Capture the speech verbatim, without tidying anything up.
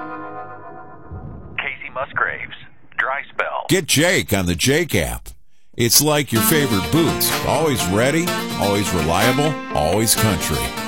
Casey Musgraves, Dry Spell. Get Jake on the Jake app. It's like your favorite boots. Always ready, always reliable, always country.